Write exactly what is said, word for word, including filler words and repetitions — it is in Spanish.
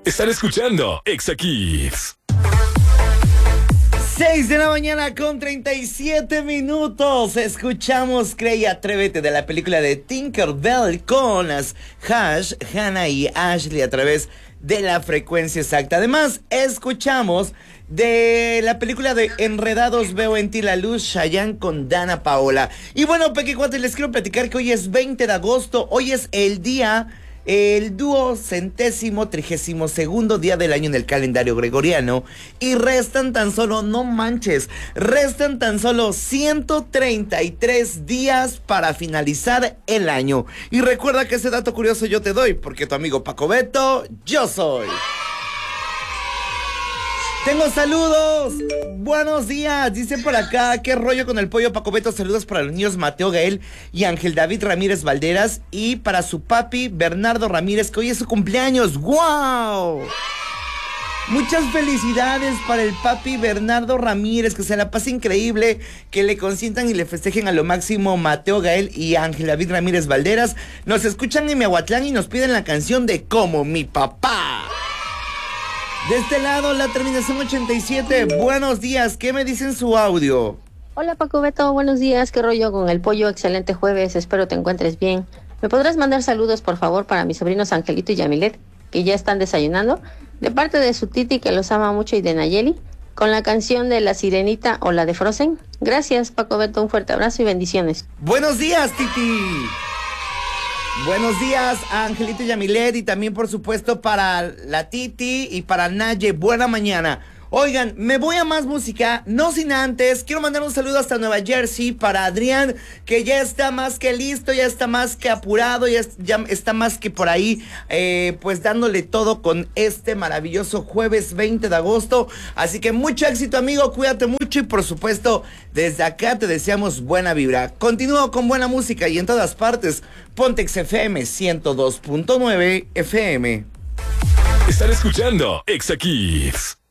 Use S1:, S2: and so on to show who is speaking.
S1: Están escuchando Exa Kids.
S2: seis de la mañana con treinta y siete minutos. Escuchamos Cree y Atrévete de la película de Tinkerbell con las Hash, Hannah y Ashley a través de la frecuencia exacta. Además, escuchamos de la película de Enredados Veo en ti la luz, Chayanne con Dana Paola. Y bueno, pequeños, les quiero platicar que hoy es veinte de agosto. Hoy es el día... el dúo centésimo trigésimo segundo día del año en el calendario gregoriano. Y restan tan solo, no manches, restan tan solo ciento treinta y tres días para finalizar el año. Y recuerda que ese dato curioso yo te doy, porque tu amigo Paco Beto, yo soy. Tengo saludos. Buenos días. Dice por acá, ¿qué rollo con el pollo Paco Beto? Saludos para los niños Mateo Gael y Ángel David Ramírez Valderas. Y para su papi Bernardo Ramírez, que hoy es su cumpleaños. ¡Wow! Muchas felicidades para el papi Bernardo Ramírez, que se la pase increíble, que le consientan y le festejen a lo máximo Mateo Gael y Ángel David Ramírez Valderas. Nos escuchan en Miahuatlán y nos piden la canción de Como mi papá. De este lado, la terminación ochenta y siete. Buenos días, ¿qué me dicen su audio?
S3: Hola Paco Beto, buenos días, ¿qué rollo con el pollo? Excelente jueves, espero te encuentres bien. ¿Me podrás mandar saludos, por favor, para mis sobrinos Angelito y Yamilet, que ya están desayunando? De parte de su Titi, que los ama mucho, y de Nayeli, con la canción de La Sirenita o la de Frozen. Gracias, Paco Beto, un fuerte abrazo y bendiciones.
S2: Buenos días, Titi. Buenos días a Angelito y Yamilet, y también por supuesto para la Titi y para Naye. Buena mañana. Oigan, me voy a más música, no sin antes, quiero mandar un saludo hasta Nueva Jersey para Adrián, que ya está más que listo, ya está más que apurado, ya, ya está más que por ahí, eh, pues dándole todo con este maravilloso jueves veinte de agosto. Así que mucho éxito, amigo, cuídate mucho y por supuesto, desde acá te deseamos buena vibra. Continúo con buena música y en todas partes, Pontex F M ciento dos punto nueve F M.
S1: Están escuchando Exa Kids.